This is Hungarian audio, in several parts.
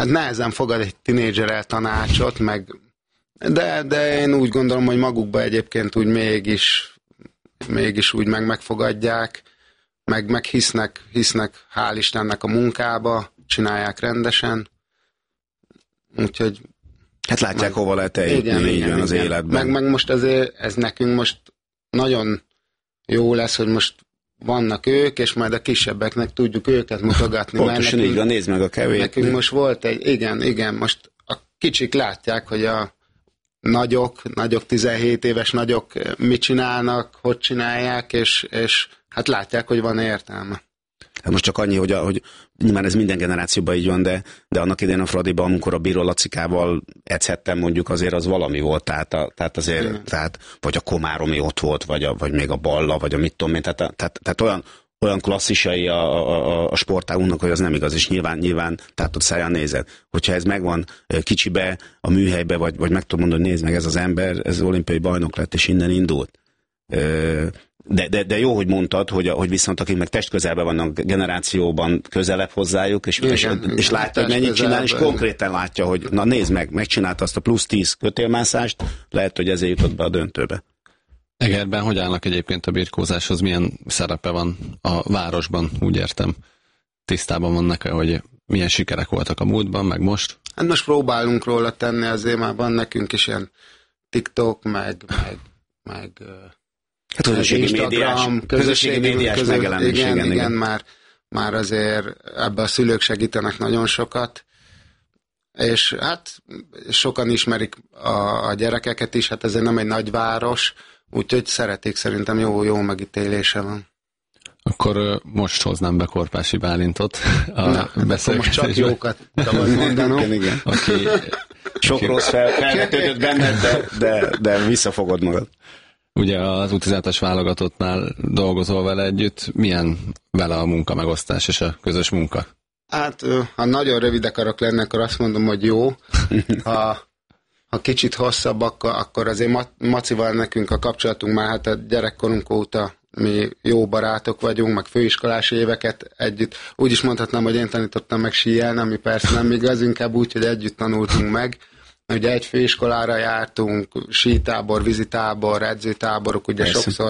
hát nehezen fogad egy tinédzser el tanácsot, de én úgy gondolom, hogy magukba egyébként úgy mégis úgy megfogadják, meg hisznek, hál' Istennek a munkába, csinálják rendesen, úgyhogy... Hát látják, hova lehet eljutni így van az életben. Meg most azért ez nekünk most nagyon jó lesz, hogy most vannak ők, és majd a kisebbeknek tudjuk őket mutogatni. Pontosan így van, nézd meg a kevét. Nekünk most volt egy, igen, most a kicsik látják, hogy a nagyok 17 éves nagyok mit csinálnak, hogy csinálják, és hát látják, hogy van értelme. Hát most csak annyi, hogy nyilván ez minden generációban így van, de annak idején a Fradiban, amikor a Bíró Lacikával edzhettem, mondjuk azért az valami volt, tehát azért, vagy a Komáromi ott volt, vagy még a Balla, vagy a mit tudom én, tehát olyan klasszisai a sportágunknak, hogy az nem igaz, és nyilván tehát ott száján nézed. Hogyha ez megvan kicsibe, a műhelybe, vagy meg tudom mondani, hogy nézd meg, ez az ember, ez olimpiai bajnok lett, és innen indult. De jó, hogy mondtad, hogy viszont akik meg testközelben vannak generációban közelebb hozzájuk, és látja, hogy mennyit csinál, és konkrétan látja, hogy na nézd meg, megcsinálta azt a plusz 10 kötélmászást, lehet, hogy ezért jutott be a döntőbe. Egerben hogy állnak egyébként a birkózáshoz, milyen szerepe van a városban, úgy értem? Tisztában vannak-e, hogy milyen sikerek voltak a múltban, meg most? Hát most próbálunk róla tenni, azért már van nekünk is ilyen TikTok, meg hát közösségi médiás megjelenés. Igen, már azért ebbe a szülők segítenek nagyon sokat, és hát sokan ismerik a gyerekeket is, hát ezért nem egy nagy város, úgyhogy szeretik, szerintem jó megítélése van. Akkor most hoznám be Korpási Bálintot a beszélgetésbe. Most csak jókat mondanom. Igen. Sok rossz felvetődött benned, de visszafogod magad. Ugye az U17-es válogatottnál dolgozol vele együtt, milyen vele a munkamegosztás és a közös munka? Hát, ha nagyon rövid akarok lenni, akkor azt mondom, hogy jó. Ha kicsit hosszabb, akkor azért Macival nekünk a kapcsolatunk már hát a gyerekkorunk óta mi jó barátok vagyunk, meg főiskolás éveket együtt. Úgy is mondhatnám, hogy én tanítottam meg síelni, ami persze nem igaz, inkább úgy, hogy együtt tanultunk meg. Ugye egy főiskolára jártunk, sítábor, vízitábor, edzőtáborok, ugye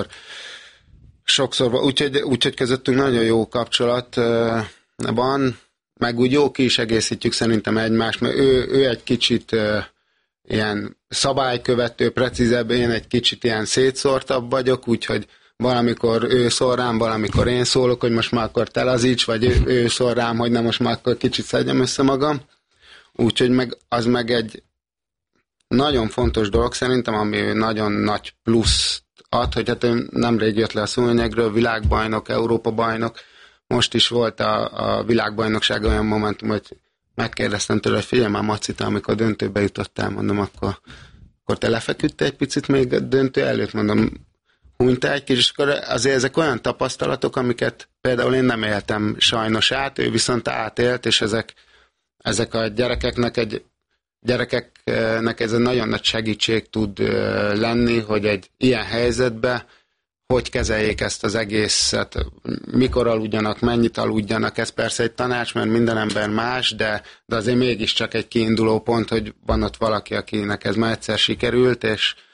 sokszor úgyhogy közöttünk nagyon jó kapcsolat van, meg úgy jó ki is egészítjük szerintem egymást, mert ő egy kicsit ilyen szabálykövető, precízebb, én egy kicsit ilyen szétszórtabb vagyok, úgyhogy valamikor ő szól rám, valamikor én szólok, hogy most már akkor te lazíts, vagy ő szól rám, hogy nem most már akkor kicsit szedjem össze magam. Úgyhogy az meg egy nagyon fontos dolog szerintem, ami nagyon nagy plusz ad, hogy hát ő nemrég jött le a Szúnyegről, világbajnok, Európa-bajnok, most is volt a világbajnokság olyan momentum, hogy megkérdeztem tőle, hogy figyelj már Maci, te amikor döntőbe jutottál, mondom, akkor te lefeküdte egy picit még a döntő előtt, mondom, hunytál egy kis, és akkor azért ezek olyan tapasztalatok, amiket például én nem éltem sajnos át, ő viszont átélt, és ezek a gyerekeknek ez egy nagyon nagy segítség tud lenni, hogy egy ilyen helyzetben hogy kezeljék ezt az egészet, mikor aludjanak, mennyit aludjanak, ez persze egy tanács, mert minden ember más, de azért mégiscsak egy kiinduló pont, hogy van ott valaki, akinek ez már egyszer sikerült,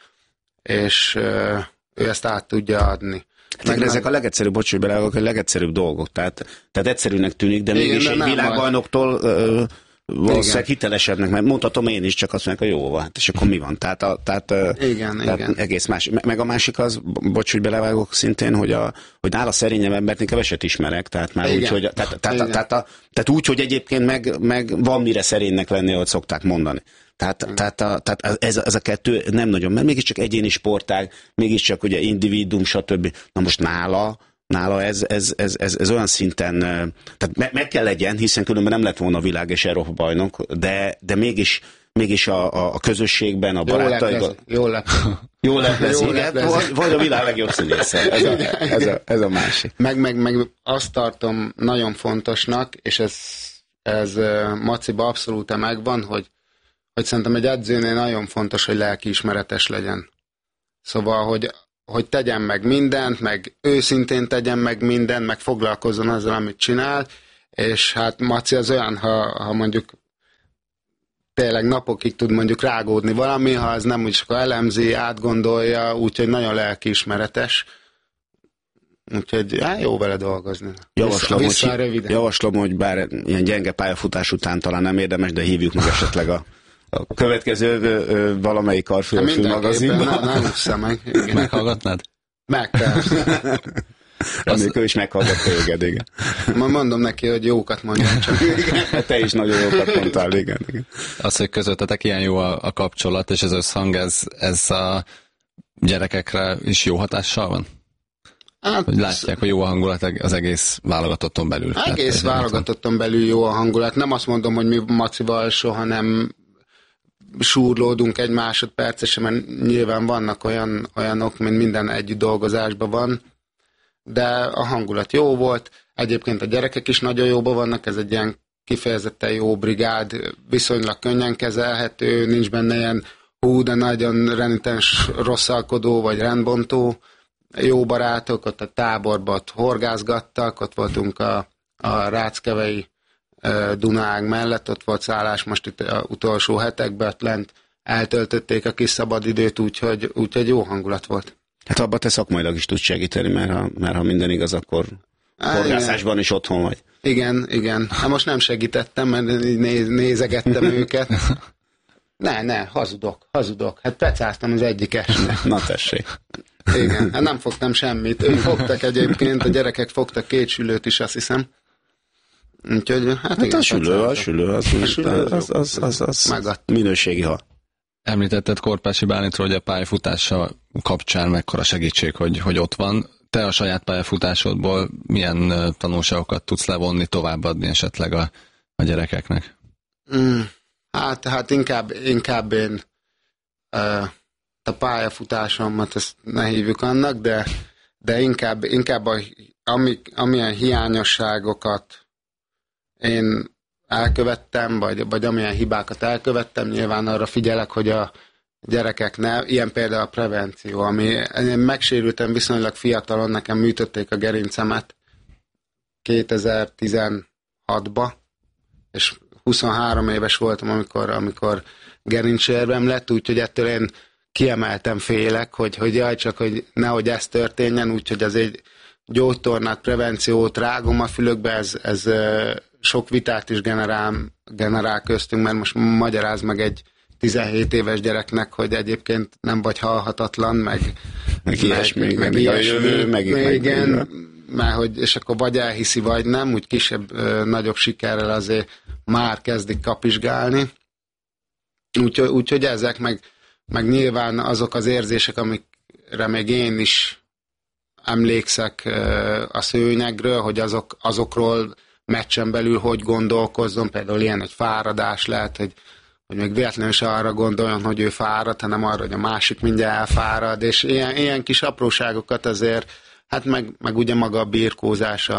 és ő ezt át tudja adni. Ezek a legegyszerűbb, a legegyszerűbb dolgok, tehát egyszerűnek tűnik, de mégis egy világbajnoktól valószínűleg hitelesebbnek, mert mondhatom én is, csak azt mondják, hogy jó van, és akkor mi van? Tehát igen. egész más. Meg a másik az, bocs, hogy belevágok szintén, hogy nála szerényebb embert én keveset ismerek, tehát már úgy, hogy tehát úgy, hogy egyébként meg van mire szerénynek lenni, ahogy szokták mondani. Tehát ez a kettő nem nagyon, mert mégiscsak egyéni sportág, mégiscsak ugye individuum, stb. Na most nála ez olyan szinten, tehát meg kell legyen, hiszen különben nem lett volna a világ és Európa bajnok, de mégis a közösségben, a barátaival. Jól lesz, vagy a világ legjobb színésze. Ez a másik. Meg azt tartom nagyon fontosnak, és ez Maciba abszolút megvan, hogy szerintem egy edzőnél nagyon fontos, hogy lelkiismeretes legyen. Szóval, hogy tegyen meg mindent, meg őszintén tegyen meg mindent, meg foglalkozzon azzal, amit csinál, és hát Maci az olyan, ha mondjuk tényleg napokig tud mondjuk rágódni valami, ha az nem úgy csak elemzi, átgondolja, úgyhogy nagyon lelkiismeretes. Úgyhogy jó vele dolgozni. Javaslom, hogy bár ilyen gyenge pályafutás után talán nem érdemes, de hívjuk meg esetleg a következő valamelyik Karfilmfilm magazinban. Nem hiszem meg. Meghallgatnád? Meg persze. Amikor is meghallgat téged, igen. Mondom neki, hogy jókat mondjam csak. Te is nagyon jókat mondtál, igen. Az, hogy közöttetek ilyen jó a kapcsolat, és az összhang, ez a gyerekekre is jó hatással van? Hát, hogy látják, hogy jó a hangulat az egész válogatotton belül. Egész válogatotton belül jó a hangulat. Nem azt mondom, hogy mi Macival soha nem súrlódunk egy másodpercesen, mert nyilván vannak olyanok, mint minden együtt dolgozásban van, de a hangulat jó volt. Egyébként a gyerekek is nagyon jóban vannak, ez egy ilyen kifejezetten jó brigád, viszonylag könnyen kezelhető, nincs benne ilyen de nagyon renitens rosszalkodó vagy rendbontó. Jó barátok, ott a táborban ott horgászgattak, ott voltunk a Ráckevei Dunág mellett, ott volt szállás most itt az utolsó hetekben, ott lent eltöltötték a kis szabadidőt, úgyhogy jó hangulat volt. Hát abban te szakmailag is tudsz segíteni, mert ha minden igaz, akkor horgászásban is otthon vagy. Igen. Hát most nem segítettem, mert nézegettem őket. Ne, hazudok. Hát pecáztam az egyik este. Na tessék. Igen, hát nem fogtam semmit. Ők fogtak egyébként, a gyerekek fogtak 2 sülőt is, azt hiszem. Úgyhogy, hát igen, a sülő az minőségi hal. Említetted Korpási Bálintról, hogy a pályafutása kapcsán mekkora segítség, hogy ott van. Te a saját pályafutásodból milyen tanulságokat tudsz levonni, továbbadni esetleg a gyerekeknek? Hát inkább én a pályafutásomat, ezt ne hívjuk annak, de inkább amilyen hiányosságokat én elkövettem, vagy amilyen hibákat elkövettem, nyilván arra figyelek, hogy a gyerekek ne, ilyen például a prevenció, ami én megsérültem viszonylag fiatalon, nekem műtötték a gerincemet 2016-ba, és 23 éves voltam, amikor gerincsérvem lett, úgyhogy ettől én kiemeltem félek, hogy jaj, csak hogy nehogy ez történjen, úgyhogy az egy gyógytornát, prevenciót rágom a fülökbe, ez sok vitát is generál köztünk, mert most magyaráz meg egy 17 éves gyereknek, hogy egyébként nem vagy halhatatlan, meg ilyesmi, mert hogy, és akkor vagy elhiszi, vagy nem, úgy kisebb, nagyobb sikerrel azért már kezdik kapizsgálni. Úgyhogy ezek, meg nyilván azok az érzések, amikre még én is emlékszek a szőnyegről, hogy azokról meccsen belül hogy gondolkozzon, például ilyen, hogy fáradás lehet, hogy még véletlenül se arra gondoljon, hogy ő fárad, hanem arra, hogy a másik mindjárt elfárad, és ilyen kis apróságokat azért, hát meg ugye maga a birkózás,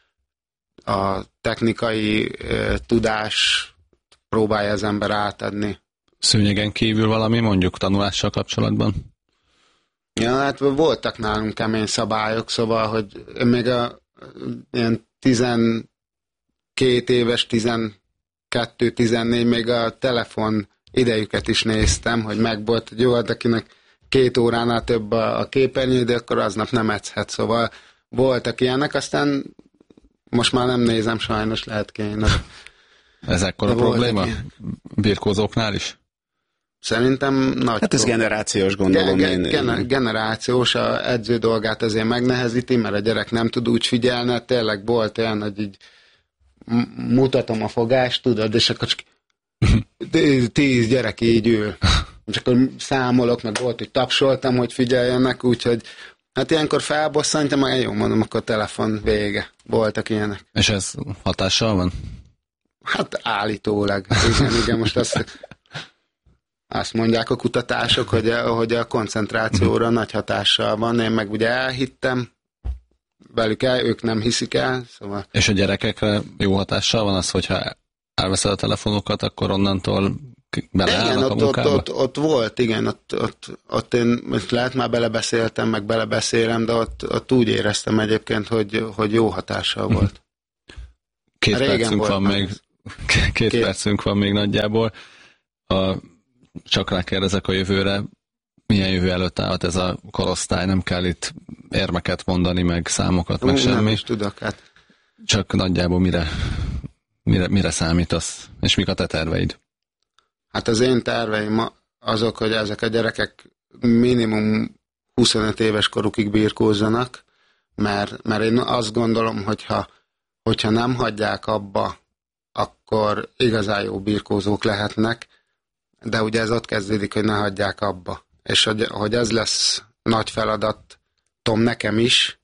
a technikai tudás próbálja az ember átadni. Szőnyegen kívül valami, mondjuk tanulással kapcsolatban? Ja, hát voltak nálunk kemény szabályok, szóval, hogy még ilyen 12 éves, 12-14 még a telefon idejüket is néztem, hogy megvolt, hogy jó, akinek 2 óránál több a képernyő, de akkor aznap nem edzhet, szóval voltak ilyenek, aztán most már nem nézem, sajnos lehet kéne. Ez ekkora probléma? Birkózóknál is? Szerintem nagy. Hát ez generációs, gondolom én. Generációs, a edző dolgát azért megnehezíti, mert a gyerek nem tud úgy figyelni, tényleg volt olyan, hogy így mutatom a fogást, tudod, és akkor csak 10 gyerek így ül. És akkor számolok, meg volt, hogy tapsoltam, hogy figyeljenek, úgyhogy hát ilyenkor felbosszantam, meg jó, mondom, akkor telefon vége. Voltak ilyenek. És ez hatással van? Hát állítólag. Igen, most azt mondják a kutatások, hogy a koncentrációra nagy hatással van. Én meg ugye elhittem velük ők nem hiszik el. Szóval... És a gyerekekre jó hatással van az, hogyha elveszed a telefonokat, akkor onnantól beleállnak a munkába? Ott volt, igen, ott én lehet már belebeszéltem, meg belebeszélem, de ott úgy éreztem egyébként, hogy jó hatással volt. 2 percünk van még nagyjából. csak rákérdezek a jövőre, milyen jövő előtt állhat ez a korosztály, nem kell itt érmeket mondani, meg számokat, meg semmi. Nem is tudok, hát. Csak nagyjából mire számítasz, és mik a te terveid? Hát az én terveim azok, hogy ezek a gyerekek minimum 25 éves korukig birkózzanak, mert én azt gondolom, hogyha nem hagyják abba, akkor igazán jó birkózók lehetnek, de ugye ez ott kezdődik, hogy ne hagyják abba. És hogy ez lesz nagy feladatom nekem is,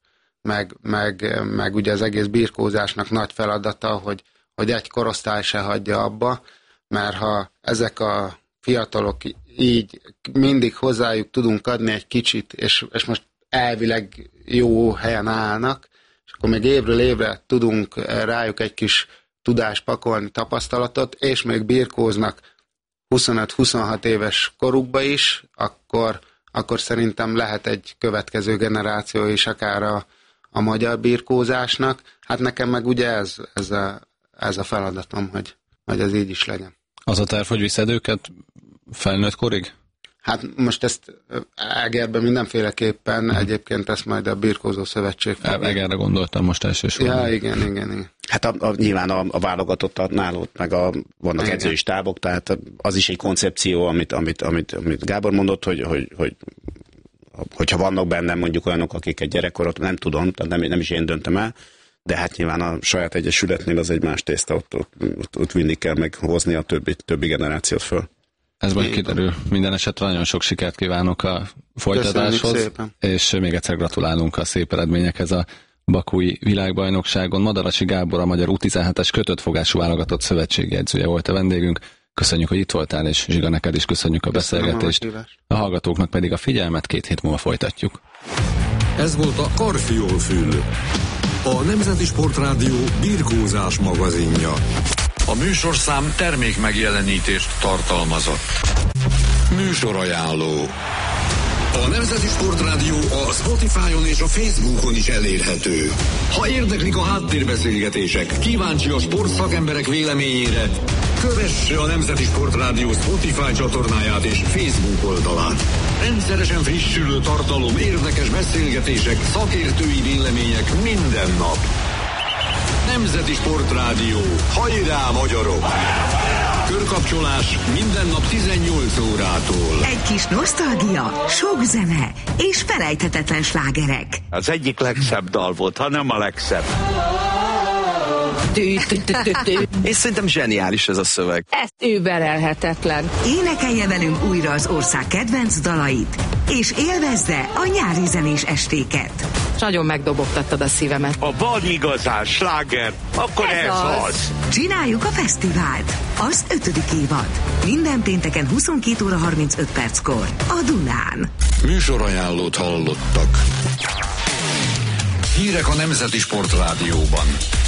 meg ugye az egész birkózásnak nagy feladata, hogy egy korosztály se hagyja abba, mert ha ezek a fiatalok így mindig hozzájuk tudunk adni egy kicsit, és most elvileg jó helyen állnak, és akkor még évről évre tudunk rájuk egy kis tudást pakolni, tapasztalatot, és még birkóznak 25-26 éves korukba is, akkor szerintem lehet egy következő generáció is akár a magyar birkózásnak. Hát nekem meg ugye ez a feladatom, hogy ez így is legyen. Az a terv, hogy viszed őket felnőtt korig? Hát most ezt Egerben mindenféleképpen, egyébként ezt majd a Birkózó Szövetség fog. Egerre gondoltam most elsősorban. Ja, igen. Hát nyilván a válogatott náluk, meg vannak edzői stábok, tehát az is egy koncepció, amit Gábor mondott, hogyha vannak bennem mondjuk olyanok, akik egy gyerekkorot, nem tudom, tehát nem is én döntöm el, de hát nyilván a saját egyesületnél az egy más tészta, ott vinni kell meghozni a többi generációt föl. Ez majd kiderül. Minden esetre nagyon sok sikert kívánok a folytatáshoz, és még egyszer gratulálunk a szép eredményekhez a bakui világbajnokságon. Madarasi Gábor, a magyar U17-es kötött fogású válogatott szövetségi edzője volt a vendégünk. Köszönjük, hogy itt voltál, és Zsiga, neked is köszönjük a beszélgetést. A hallgatóknak pedig a figyelmet, 2 hét múlva folytatjuk. Ez volt a Karfiol-fül, a Nemzeti Sportrádió birkózás magazinja. A műsorszám termék megjelenítést tartalmazott. Műsorajánló. A Nemzeti Sportrádió a Spotify-on és a Facebookon is elérhető. Ha érdeklik a háttérbeszélgetések, kíváncsi a sportszakemberek véleményére, kövesse a Nemzeti Sportrádió Spotify csatornáját és Facebook oldalát. Rendszeresen frissülő tartalom, érdekes beszélgetések, szakértői vélemények minden nap. Nemzeti Sportrádió. Hajrá, magyarok! Körkapcsolás minden nap 18 órától. Egy kis nosztalgia, sok zene és felejthetetlen slágerek. Az egyik legszebb dal volt, ha nem a legszebb. És szerintem zseniális ez a szöveg. Ez überelhetetlen. Énekelje velünk újra az ország kedvenc dalait, és élvezze a nyári zenés estéket. Nagyon megdobogtattad a szívemet. Ha van igazán sláger, akkor ez az. Csináljuk a fesztivált. Az 5. évad. Minden pénteken 22 óra 35 perckor. A Dunán. Műsorajánlót hallottak. Hírek a Nemzeti Sportrádióban.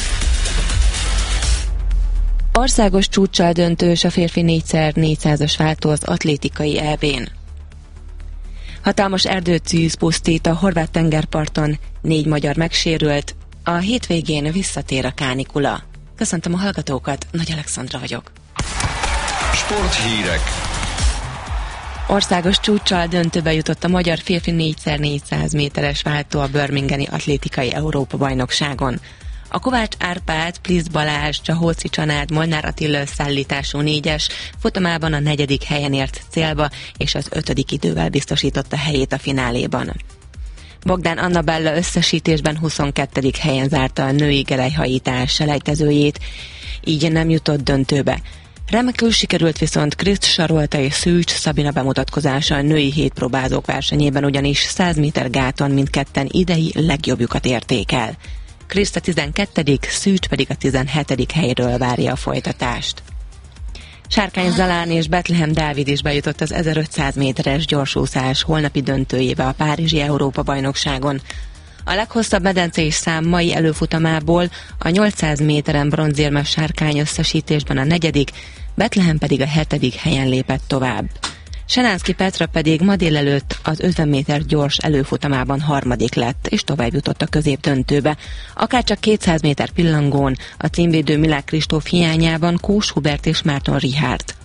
Országos csúccsal döntős a férfi 4x400-as váltó az atlétikai EB-n. Hatalmas erdőtűz pusztít a horvát tengerparton, 4 magyar megsérült, a hétvégén visszatér a kánikula. Köszöntöm a hallgatókat, Nagy Alexandra vagyok. Sporthírek. Országos csúccsal döntőbe jutott a magyar férfi 4x400 méteres váltó a Birminghami atlétikai Európa-bajnokságon. A Kovács Árpád, Plisz Balázs, Csahóci Csanád, Molnár Attila összeállítású 4-es futamában a 4. helyen ért célba, és az 5. idővel biztosította helyét a fináléban. Bogdán Annabella összesítésben 22. helyen zárta a női gerelyhajítás selejtezőjét, így nem jutott döntőbe. Remekül sikerült viszont Kriszt Sarolta és Szűcs Szabina bemutatkozása a női hétpróbázók versenyében, ugyanis 100 méter gáton mindketten idei legjobbjukat érték el. Kriszt a 12., Szűcs pedig a 17. helyről várja a folytatást. Sárkány Zalán és Betlehem Dávid is bejutott az 1500 méteres gyorsúszás holnapi döntőjébe a Párizsi Európa-bajnokságon. A leghosszabb medencés szám mai előfutamából a 800 méteren bronzérmes Sárkány összesítésben a 4., Betlehem pedig a 7. helyen lépett tovább. Senánszky Petra pedig ma délelőtt az 50 méter gyors előfutamában 3. lett, és tovább jutott a középdöntőbe. Akárcsak 200 méter pillangón a címvédő Milák Kristóf hiányában Kós Hubert és Márton Richárd.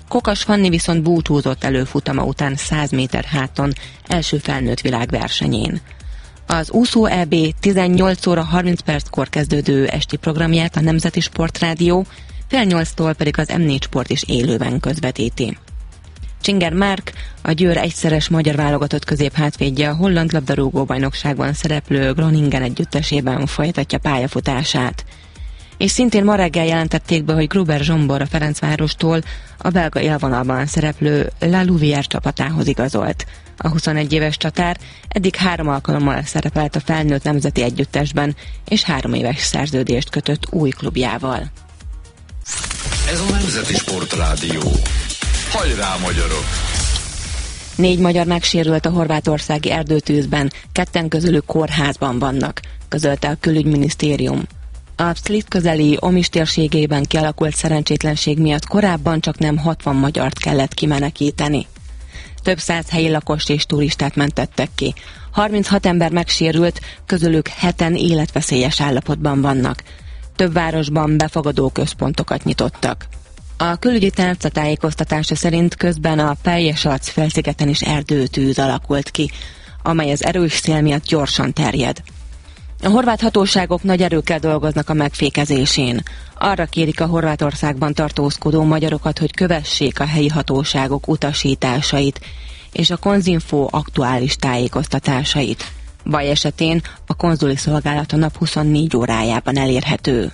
Kokas Fanni viszont búcsúzott előfutama után 100 méter háton első felnőtt világversenyén. Az úszó EB 18 óra 30 perckor kezdődő esti programját a Nemzeti Sportrádió, fél 8-tól pedig az M4 Sport is élőben közvetíti. Csinger Márk, a Győr egyszeres magyar válogatott középhátvédje a holland labdarúgó-bajnokságban szereplő Groningen együttesében folytatja pályafutását. És szintén ma reggel jelentették be, hogy Gruber Zsombor a Ferencvárostól a belga élvonalban szereplő La Louvière csapatához igazolt. A 21 éves csatár eddig 3 alkalommal szerepelt a felnőtt nemzeti együttesben, és 3 éves szerződést kötött új klubjával. Ez a Nemzeti Sportrádió. Hajrá, magyarok! 4 magyar megsérült a horvátországi erdőtűzben, 2 közülük kórházban vannak, közölte a külügyminisztérium. A Split közeli Omis térségében kialakult szerencsétlenség miatt korábban csak nem 60 magyart kellett kimenekíteni. Több 100 helyi lakost és turistát mentettek ki. 36 ember megsérült, közülük 7-en életveszélyes állapotban vannak. Több városban befogadó központokat nyitottak. A külügyi tárca tájékoztatása szerint közben a Peljesac félszigeten is erdőtűz alakult ki, amely az erős szél miatt gyorsan terjed. A horvát hatóságok nagy erőkkel dolgoznak a megfékezésén. Arra kérik a Horvátországban tartózkodó magyarokat, hogy kövessék a helyi hatóságok utasításait és a Konzinfo aktuális tájékoztatásait. Baj esetén a konzuli szolgálat a nap 24 órájában elérhető.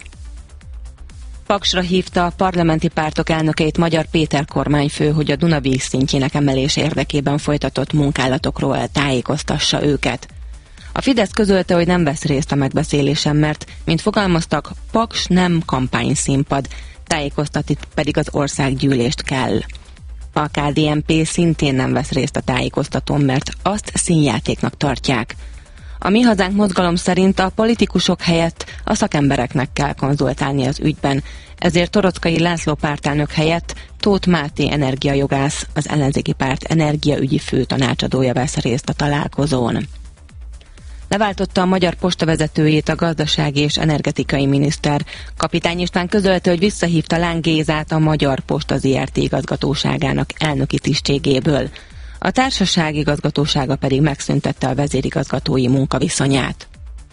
Paksra hívta a parlamenti pártok elnökeit Magyar Péter kormányfő, hogy a Dunavíz szintjének emelése érdekében folytatott munkálatokról tájékoztassa őket. A Fidesz közölte, hogy nem vesz részt a megbeszélésen, mert, mint fogalmaztak, Paks nem kampányszínpad, tájékoztatni pedig az országgyűlést kell. A KDNP szintén nem vesz részt a tájékoztatón, mert azt színjátéknak tartják. A Mi Hazánk mozgalom szerint a politikusok helyett a szakembereknek kell konzultálni az ügyben, ezért Torockai László pártelnök helyett Tóth Máté energiajogász, az ellenzéki párt energiaügyi főtanácsadója vesz részt a találkozón. Leváltotta a Magyar Posta vezetőjét a gazdasági és energetikai miniszter. Kapitány István közölte, hogy visszahívta Láng Gézát a Magyar Posta Zrt. Igazgatóságának elnöki tisztségéből. A társaság igazgatósága pedig megszüntette a vezérigazgatói munkaviszonyát.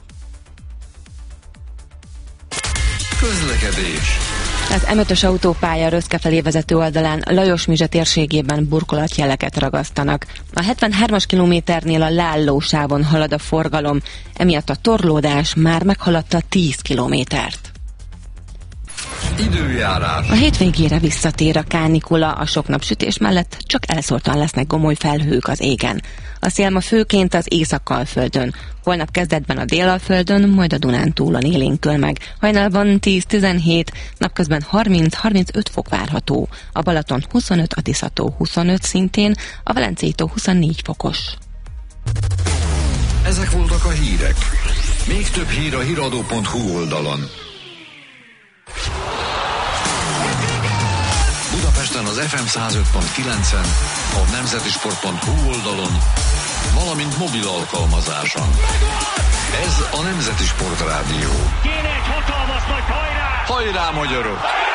Közlekedés. Az M5-ös autópálya Röszke felé vezető oldalán Lajos-Mizse térségében burkolatjeleket ragasztanak. A 73-as kilométernél a Lálló sávon halad a forgalom, emiatt a torlódás már meghaladta 10 kilométert. Időjárás. A hétvégére visszatér a kánikula, a sok napsütés mellett csak elszórtan lesznek gomoly felhők az égen. A szél ma főként az Észak-Alföldön, holnap kezdetben a Délalföldön, majd a Dunántúlon élénkül meg. Hajnalban 10-17, napközben 30-35 fok várható. A Balaton 25, a Tiszató 25 szintén, a Velencei-tó 24 fokos. Ezek voltak a hírek. Még több hír a hiradó.hu oldalon. Budapesten az FM 105.9-en, a nemzetisport.hu oldalon, valamint mobil alkalmazáson. Ez a Nemzeti Sportrádió. Kéne egy hatalmas nagy hajrá! Hajrá, magyarok!